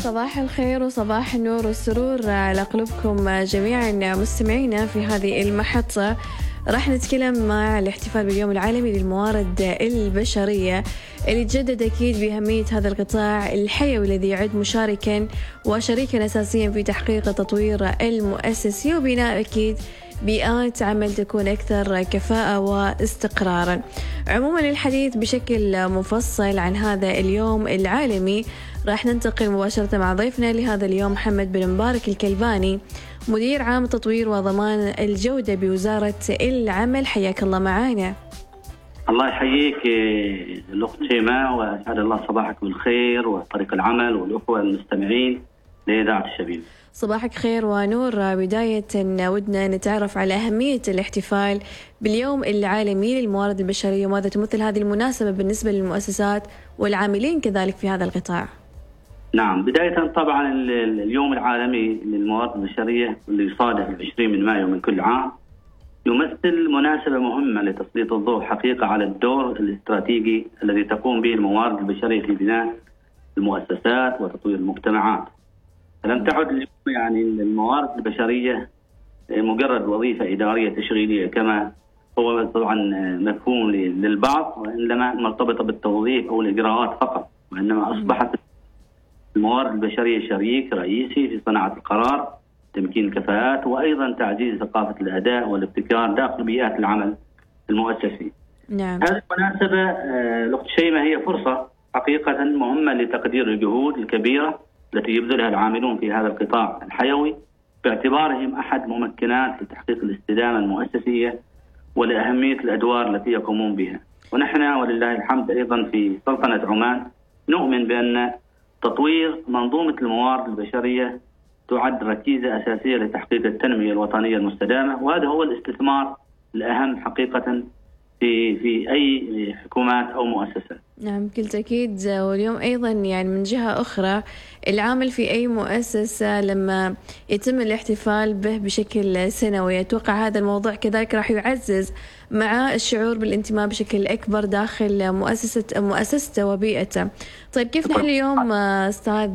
صباح الخير وصباح النور والسرور على قلوبكم جميعا مستمعينا في هذه المحطة. راح نتكلم مع الاحتفال باليوم العالمي للموارد البشرية اللي تجدد أكيد بأهمية هذا القطاع الحيوي الذي يعد مشاركا وشريكا أساسيا في تحقيق التطوير المؤسسي وبناء أكيد بيئات عمل تكون أكثر كفاءة واستقرارا. عموما الحديث بشكل مفصل عن هذا اليوم العالمي راح ننتقل مباشرة مع ضيفنا لهذا اليوم محمد بن مبارك الكلباني، مدير عام التطوير وضمان الجودة بوزارة العمل. حياك الله معانا. الله يحييك الأخت شيماء، وأسعد الله صباحك بالخير وفريق العمل والأخوة المستمعين لإذاعة الشبيب. صباحك خير ونور. بداية ودنا نتعرف على أهمية الاحتفال باليوم العالمي للموارد البشرية وماذا تمثل هذه المناسبة بالنسبة للمؤسسات والعاملين كذلك في هذا القطاع. نعم، بداية طبعا اليوم العالمي للموارد البشرية اللي يصادف 20 من مايو من كل عام يمثل مناسبة مهمة لتسليط الضوء حقيقة على الدور الاستراتيجي الذي تقوم به الموارد البشرية في بناء المؤسسات وتطوير المجتمعات. فلم تعد اليوم يعني الموارد البشرية مجرد وظيفة إدارية تشغيلية كما هو طبعا مفهوم للبعض، وإنما مرتبطة بالتوظيف أو الإجراءات فقط، وإنما أصبحت الموارد البشرية شريك رئيسي في صناعة القرار، تمكين الكفاءات، وأيضا تعزيز ثقافة الأداء والابتكار داخل بيئات العمل المؤسسي. نعم. هذه المناسبة الأخت شيماء هي فرصة حقيقة مهمة لتقدير الجهود الكبيرة التي يبذلها العاملون في هذا القطاع الحيوي باعتبارهم أحد ممكنات لتحقيق الاستدامة المؤسسية ولأهمية الأدوار التي يقومون بها. ونحن ولله الحمد أيضا في سلطنة عمان نؤمن بأن تطوير منظومة الموارد البشرية تعد ركيزة أساسية لتحقيق التنمية الوطنية المستدامة، وهذا هو الاستثمار الأهم حقيقة في أي حكومات أو مؤسسات. نعم بكل تأكيد. واليوم أيضا يعني من جهة أخرى العامل في أي مؤسسة لما يتم الاحتفال به بشكل سنوي أتوقع هذا الموضوع كذلك راح يعزز مع الشعور بالانتماء بشكل أكبر داخل مؤسسته وبيئته. طيب كيف نحن اليوم أستاذ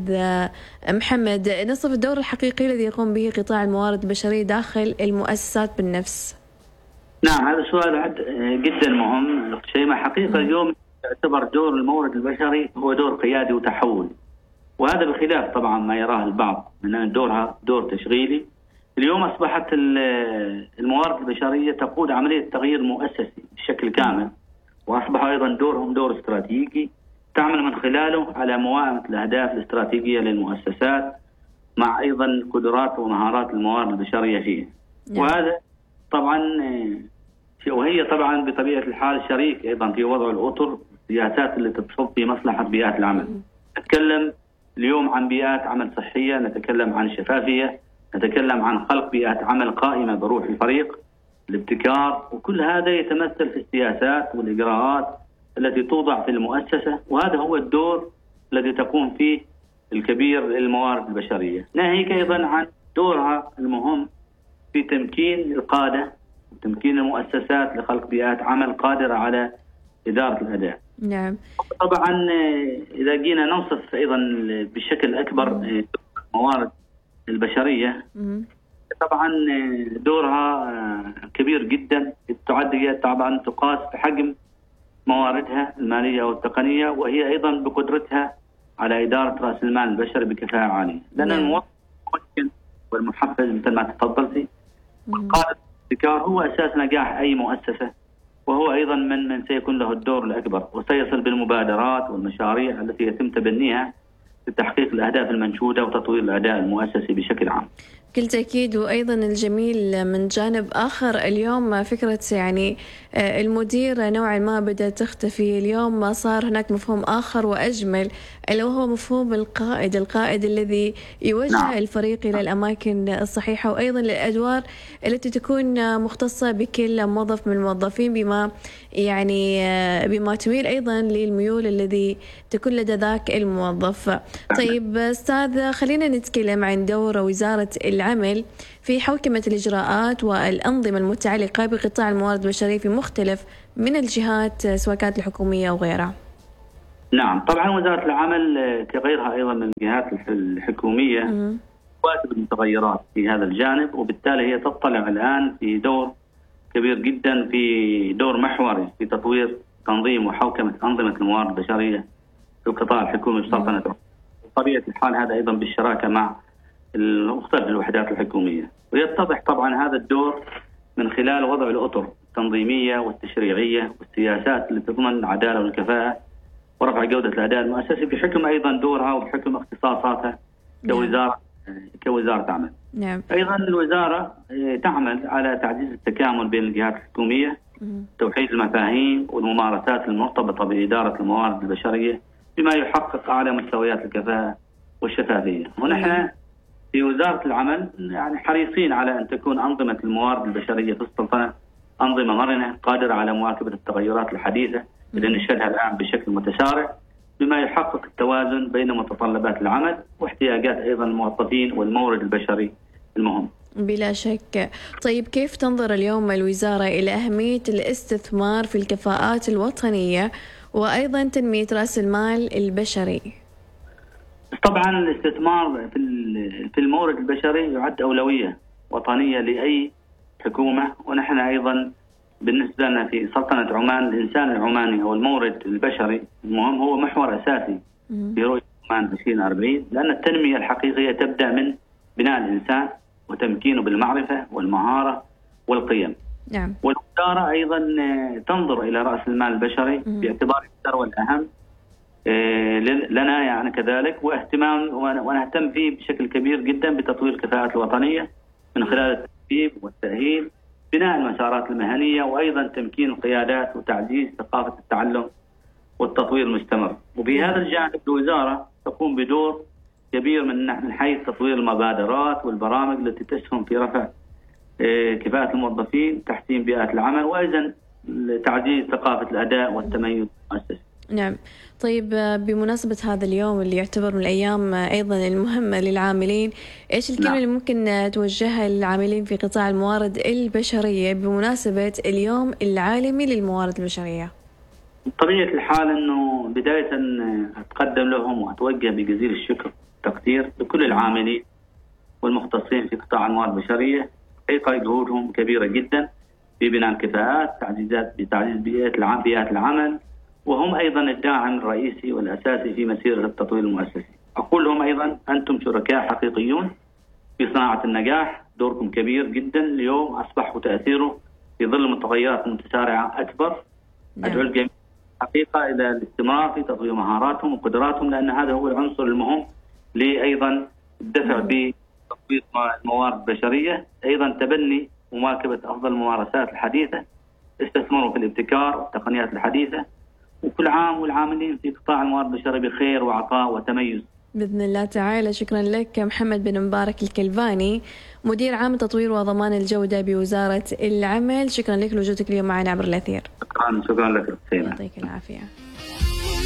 محمد نصف الدور الحقيقي الذي يقوم به قطاع الموارد البشرية داخل المؤسسات بالنفس؟ نعم، هذا السؤال جدا مهم شيماء. حقيقة اليوم يعتبر دور المورد البشري هو دور قيادي وتحول، وهذا بخلاف طبعا ما يراه البعض من أن دورها دور تشغيلي. اليوم أصبحت الموارد البشرية تقود عملية تغيير مؤسسي بشكل كامل، وأصبح أيضا دورهم دور استراتيجي تعمل من خلاله على موائمة الأهداف الاستراتيجية للمؤسسات مع أيضا قدرات ومهارات الموارد البشرية فيه. وهذا طبعا وهي طبعا بطبيعة الحال شريك أيضا في وضع الأطر السياسات اللي تتصب في مصلحة بيئات العمل. نتكلم اليوم عن بيئات عمل صحية، نتكلم عن شفافية، نتكلم عن خلق بيئات عمل قائمة بروح الفريق، الابتكار، وكل هذا يتمثل في السياسات والإجراءات التي توضع في المؤسسة، وهذا هو الدور الذي تقوم فيه الكبير للموارد البشرية. ناهيك أيضا عن دورها المهم في تمكين القادة وتمكين المؤسسات لخلق بيئات عمل قادرة على إدارة الأداء. نعم. طبعا إذا جينا نوصف أيضا بشكل أكبر الموارد البشرية طبعا دورها كبير جدا، تعد طبعا تقاس بحجم مواردها المالية والتقنية، وهي أيضا بقدرتها على إدارة رأس المال البشري بكفاءة عالية، لأن الموظف والمحفز مثل ما تفضلتي قائد الابتكار هو أساس نجاح أي مؤسسة، وهو أيضا من سيكون له الدور الأكبر، وسيصل بالمبادرات والمشاريع التي يتم تبنيها لتحقيق الأهداف المنشودة وتطوير الأداء المؤسسي بشكل عام. بكل تأكيد. وأيضا الجميل من جانب آخر اليوم فكرة يعني المدير نوعا ما بدأت تختفي. اليوم صار هناك مفهوم آخر وأجمل اللي هو مفهوم القائد الذي يوجه الفريق إلى الأماكن الصحيحة، وأيضا الأدوار التي تكون مختصة بكل موظف من الموظفين بما تميل أيضا للميول الذي تكون لدى ذاك الموظف. طيب أستاذ خلينا نتكلم عن دور وزارة العمل في حوكمة الإجراءات والأنظمة المتعلقة بقطاع الموارد البشرية في مختلف من الجهات سواء كانت الحكومية أو غيرها. نعم، طبعا وزارة العمل كغيرها أيضا من الجهات الحكومية تواكب المتغيرات في هذا الجانب، وبالتالي هي تطلع الآن في دور كبير جدا، في دور محوري في تطوير تنظيم وحوكمة أنظمة الموارد البشرية في القطاع الحكومي بسلطنة عمان. بطبيعة الحال هذا أيضا بالشراكة مع مختلف الوحدات الحكومية، ويتضح طبعا هذا الدور من خلال وضع الأطر التنظيمية والتشريعية والسياسات اللي تضمن العدالة والكفاءة ورفع جودة الأداء المؤسسي، بحكم أيضا دورها وبحكم اختصاصاتها كوزارة عمل. نعم. أيضا الوزارة تعمل على تعزيز التكامل بين الجهات الحكومية، توحيد المفاهيم والممارسات المرتبطة بإدارة الموارد البشرية بما يحقق أعلى مستويات الكفاءة والشفافية. ونحن في وزارة العمل يعني حريصين على أن تكون أنظمة الموارد البشرية في السلطنة أنظمة مرنة قادرة على مواكبة التغيرات الحديثة اللي نشهدها الآن بشكل متسارع، بما يحقق التوازن بين متطلبات العمل واحتياجات أيضا الموظفين والمورد البشري المهم. بلا شك. طيب، كيف تنظر اليوم الوزارة إلى أهمية الاستثمار في الكفاءات الوطنية وأيضا تنمية رأس المال البشري؟ طبعا الاستثمار في المورد البشري يعد أولوية وطنية لأي حكومة، ونحن أيضا بالنسبة لنا في سلطنة عمان الإنسان العماني أو المورد البشري المهم هو محور أساسي في رؤية عمان 2040، لأن التنمية الحقيقية تبدأ من بناء الإنسان وتمكينه بالمعرفة والمهارة والقيم. نعم. والوزارة أيضا تنظر إلى رأس المال البشري باعتباره الثروة الأهم لنا يعني كذلك، واهتمام ونهتم فيه بشكل كبير جدا بتطوير الكفاءات الوطنية من خلال التدريب والتأهيل، بناء المسارات المهنية، وأيضا تمكين القيادات وتعزيز ثقافة التعلم والتطوير المستمر. وبهذا الجانب الوزارة تقوم بدور كبير من حيث تطوير المبادرات والبرامج التي تسهم في رفع كفاءة الموظفين، تحسين بيئة العمل، وأيضا تعزيز ثقافة الأداء والتميز المؤسسي. نعم. طيب، بمناسبة هذا اليوم اللي يعتبر من الأيام أيضا المهمة للعاملين، إيش الكلمة اللي ممكن توجهها للعاملين في قطاع الموارد البشرية بمناسبة اليوم العالمي للموارد البشرية؟ بطبيعة الحال أنه بداية أتقدم لهم وأتوجه بجزيل الشكر والتقدير لكل العاملين والمختصين في قطاع الموارد البشرية، حقيقة جهودهم كبيرة جدا في بناء الكفاءات، بتعزيز بيئات العمل، وهم أيضا الداعم الرئيسي والأساسي في مسيرة التطوير المؤسسي. أقول لهم أيضا أنتم شركاء حقيقيون في صناعة النجاح، دوركم كبير جدا اليوم أصبح وتأثيره في ظل متغيرات متسارعة أكبر. أدعو الجميع حقيقة إلى الاستمرار في تطوير مهاراتهم وقدراتهم، لأن هذا هو العنصر المهم لأيضا الدفع بتطوير الموارد البشرية، أيضا تبني ومواكبة أفضل الممارسات الحديثة، استثمروا في الابتكار والتقنيات الحديثة، وكل عام والعاملين في قطاع الموارد البشرية بخير وعطاء وتميز بإذن الله تعالى. شكرا لك محمد بن مبارك الكلباني، مدير عام تطوير وضمان الجودة بوزارة العمل. شكرا لك لوجودك اليوم معنا عبر الأثير. شكرا لك. يعطيك العافية.